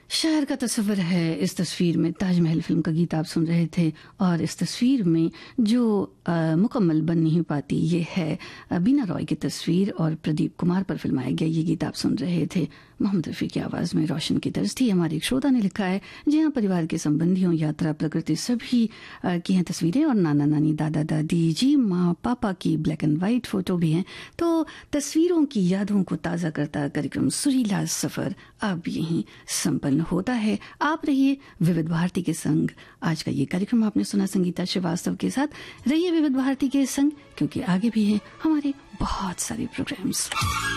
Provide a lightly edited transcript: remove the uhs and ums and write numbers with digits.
शहर का तस्वर है। इस तस्वीर में ताजमहल फिल्म का गीत आप सुन रहे थे और इस तस्वीर में जो मुकम्मल बन नहीं पाती ये है बीना रॉय की तस्वीर और प्रदीप कुमार पर फिल्माया गया ये गीत आप सुन रहे थे। मोहम्मद रफ़ी की आवाज़ में रोशन की तर्ज थी। हमारे एक श्रोता ने लिखा है जी हाँ, परिवार के संबंधियों, यात्रा, प्रकृति सभी की हैं तस्वीरें और नाना नानी, दादा दादी, जी माँ पापा की ब्लैक एंड वाइट फोटो भी हैं। तो तस्वीरों की यादों को ताज़ा करता कार्यक्रम सुरीला सफ़र अब यहीं संपन्न होता है। आप रहिए विविध भारती के संग। आज का ये कार्यक्रम आपने सुना संगीता श्रीवास्तव के साथ। रहिए विविध भारती के संग क्योंकि आगे भी हैं हमारे बहुत सारे प्रोग्राम्स।